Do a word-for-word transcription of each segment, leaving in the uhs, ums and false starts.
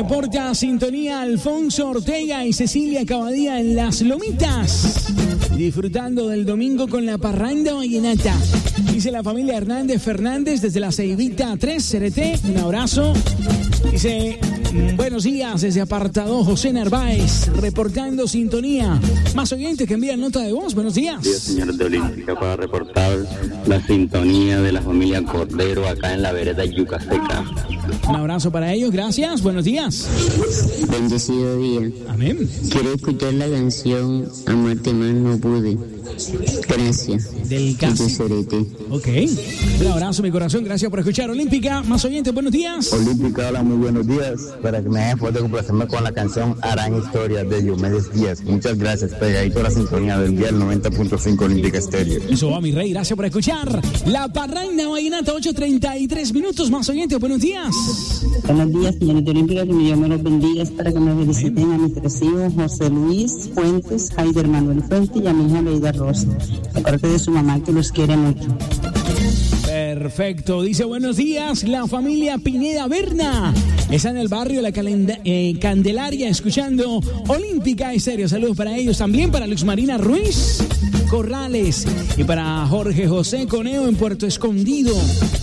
Reporta sintonía Alfonso Ortega y Cecilia Cabadía en Las Lomitas, disfrutando del domingo con la parranda vallenata. Dice la familia Hernández Fernández desde la Ceibita tres, C R T, un abrazo. Dice, buenos días desde apartado José Narváez, reportando sintonía. Más oyentes que envían nota de voz, buenos días. Buenos días, señores de Olímpica, para reportar la sintonía de la familia Cordero acá en la vereda Yuca Seca. Un abrazo para ellos, gracias, buenos días. Bendecido día. Amén. Quiero escuchar la canción Amarte más no pude. Gracias. Del caso. De Ok. Un abrazo, mi corazón, gracias por escuchar Olímpica. Más oyentes, buenos días. Olímpica, hola, muy buenos días. Para que me hagan favor de complacerme con la canción Harán Historia de Diomedes Díaz. Muchas gracias, pegadito a la sintonía del día noventa punto cinco Olímpica Estéreo. Eso va, mi rey, gracias por escuchar la parranda vallenata, ocho treinta y tres minutos. Más oyentes, buenos días. Buenos días, señores de Olímpica, que mi Dios me los bendiga. Es para que me feliciten a mis tres hijos, José Luis Fuentes, Jaider Manuel Fuentes y a mi hija Leida Rosa, de parte de su mamá, que los quiere mucho. Perfecto, dice buenos días, la familia Pineda Berna está en el barrio La Calenda, eh, Candelaria, escuchando Olímpica Estéreo. Saludos para ellos, también para Luz Marina Ruiz Corrales y para Jorge José Coneo en Puerto Escondido,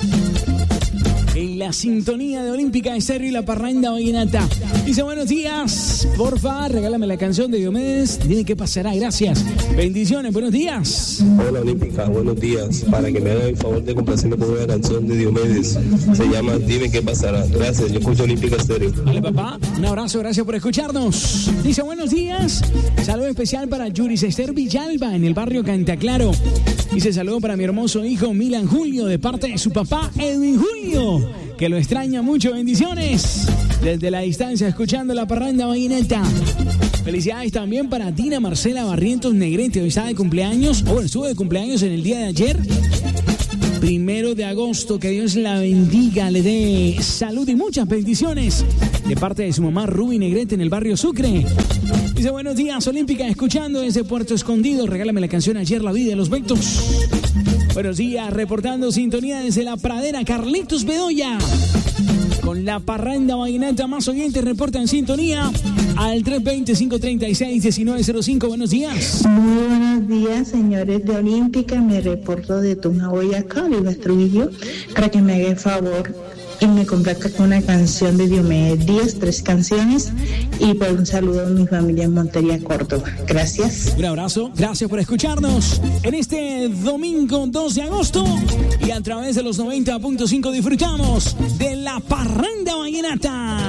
en la sintonía de Olímpica Estéreo y la parranda vallenata. Dice buenos días, porfa, regálame la canción de Diomedes, dime qué pasará, gracias. Bendiciones, buenos días. Hola Olímpica, buenos días. Para que me hagan el favor de complacerme con una canción de Diomedes, se llama Dime qué pasará. Gracias, yo escucho Olímpica Estéreo. Dale, papá, un abrazo, gracias por escucharnos. Dice buenos días, saludo especial para Yuris Esther Villalba en el barrio Cantaclaro. Dice saludo para mi hermoso hijo Milan Julio de parte de su papá Edwin Julio, que lo extraña mucho. Bendiciones desde la distancia escuchando la parranda vallenata. Felicidades también para Tina Marcela Barrientos Negrete, hoy está de cumpleaños, o bueno, estuvo de cumpleaños en el día de ayer, primero de agosto. Que Dios la bendiga, le dé salud y muchas bendiciones de parte de su mamá Ruby Negrete en el barrio Sucre. Dice buenos días Olímpica, escuchando desde Puerto Escondido, regálame la canción Ayer la vi de Los Betos. Buenos días, reportando sintonía desde la pradera Carlitos Bedoya con la parranda vallenata. Más oyentes reportan sintonía al tres veinte, cinco treinta y seis, diecinueve cero cinco. Buenos días. Muy buenos días, señores de Olímpica. Me reporto de Tunja, Boyacá, Viva Trujillo, para que me haga el favor y me complazca con una canción de Diomedes Díaz, tres canciones, y por un saludo a mi familia en Montería, Córdoba. Gracias. Un abrazo, gracias por escucharnos en este domingo dos de agosto, y a través de los noventa punto cinco disfrutamos de la parranda vallenata.